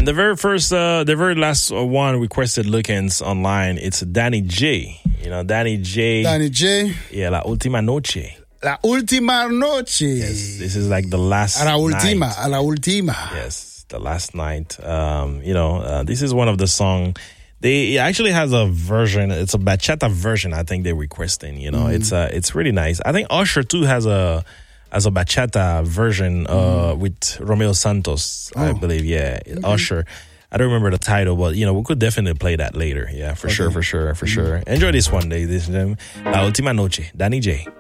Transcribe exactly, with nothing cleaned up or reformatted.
And the very first, uh, the very last one requested look-ins online, it's Danny J. You know, Danny J. Danny J. Yeah, La Última Noche. La Última Noche. Yes, this is like the last A la última, night. a la última. Yes, the last night. Um, you know, uh, this is one of the song. They it actually has a version. It's a bachata version. I think they're requesting. You know, mm. it's uh, it's really nice. I think Usher too has a as a bachata version uh, mm. with Romeo Santos. Oh. I believe. Yeah, okay. Usher. I don't remember the title, but you know we could definitely play that later. Yeah, for okay. sure, for sure, for mm. sure. Enjoy this one day. This is um, La Última Noche, Danny J.